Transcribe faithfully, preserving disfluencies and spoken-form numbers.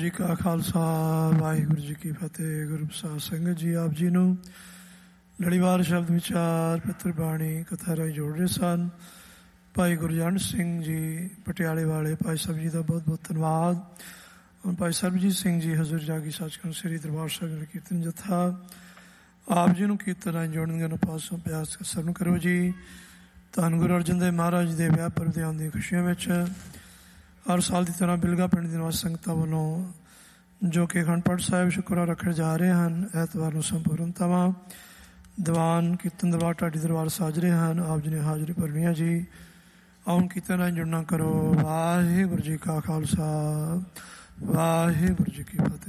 ਜੀ ਕਾ ਖਾਲਸਾ, ਵਾਹਿਗੁਰੂ ਜੀ ਕੀ ਫਤਿਹ। ਗੁਰੂ ਪ੍ਰਸਾਦ ਸੰਗਤ ਜੀ, ਆਪ ਜੀ ਨੂੰ ਲੜੀਵਾਰ ਸ਼ਬਦ ਵਿਚਾਰ ਪਿੱਤਰ ਬਾਣੀ ਕਥਾ ਰਾਹੀਂ ਜੋੜ ਰਹੇ ਸਨ ਭਾਈ ਗੁਰਜੰਟ ਸਿੰਘ ਜੀ ਪਟਿਆਲੇ ਵਾਲੇ। ਭਾਈ ਸਾਹਿਬ ਜੀ ਦਾ ਬਹੁਤ ਬਹੁਤ ਧੰਨਵਾਦ। ਹੁਣ ਭਾਈ ਸਰਬਜੀਤ ਸਿੰਘ ਜੀ ਹਜ਼ੂਰ ਜਾਗੀ ਸੱਚਖੰਡ ਸ੍ਰੀ ਦਰਬਾਰ ਸਾਹਿਬ ਕੀਰਤਨ ਜਥਾ ਆਪ ਜੀ ਨੂੰ ਕੀਰਤਨ ਰਾਹੀਂ ਜੋੜਨ ਦੇ ਪਾਸੋਂ ਪਿਆਸ ਸਰਨ ਕਰੋ ਜੀ। ਧੰਨ ਗੁਰੂ ਅਰਜਨ ਦੇਵ ਮਹਾਰਾਜ ਦੇ ਵਿਆਹ ਪਰਬ ਦੇ ਆਉਣ ਦੀਆਂ ਖੁਸ਼ੀਆਂ ਵਿੱਚ ਹਰ ਸਾਲ ਦੀ ਤਰ੍ਹਾਂ ਬਿਲਗਾ ਪਿੰਡ ਦੀ ਨਿਵਾਸੀ ਸੰਗਤਾਂ ਵੱਲੋਂ ਜੋ ਕਿ ਅਖੰਡ ਪਾਠ ਸਾਹਿਬ ਸ਼ੁਕਰਵਾਰ ਰੱਖੇ ਜਾ ਰਹੇ ਹਨ, ਐਤਵਾਰ ਨੂੰ ਸੰਪੂਰਨਤਾਵਾਂ ਦੀਵਾਨ ਕੀਰਤਨ ਦਰਬਾਰ ਢਾਡੀ ਦਰਬਾਰ ਸਾਜ ਰਹੇ ਹਨ। ਆਪ ਜੀ ਨੇ ਹਾਜ਼ਰੀ ਭਰਨੀ ਹੈ ਜੀ। ਆਉਣ ਕੀਰਤਨ ਰਾਹੀਂ ਜੁੜਨਾ ਕਰੋ। ਵਾਹਿਗੁਰੂ ਜੀ ਕਾ ਖਾਲਸਾ, ਵਾਹਿਗੁਰੂ ਜੀ ਕੀ ਫਤਿਹ।